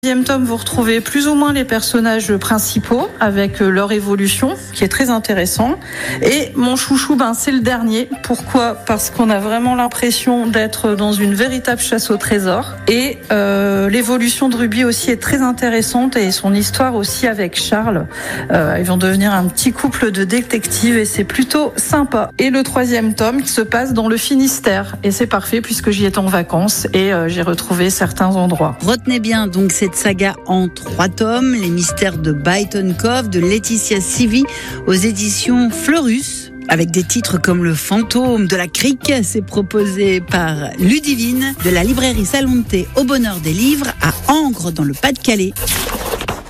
Deuxième tome, vous retrouvez plus ou moins les personnages principaux avec leur évolution, qui est très intéressant. Et mon chouchou, c'est le dernier. Pourquoi ? Parce qu'on a vraiment l'impression d'être dans une véritable chasse au trésor. Et l'évolution de Ruby aussi est très intéressante et son histoire aussi avec Charles. Ils vont devenir un petit couple de détectives et c'est plutôt sympa. Et le troisième tome qui se passe dans le Finistère. Et c'est parfait puisque j'y étais en vacances et j'ai retrouvé certains endroits. Retenez bien donc cette saga en 3 tomes, Les mystères de Byton Cove de Laetitia Sivi aux éditions Fleurus. Avec des titres comme Le fantôme de la crique, c'est proposé par Ludivine de la librairie Salon de Thé au Bonheur des Livres à Angres dans le Pas-de-Calais.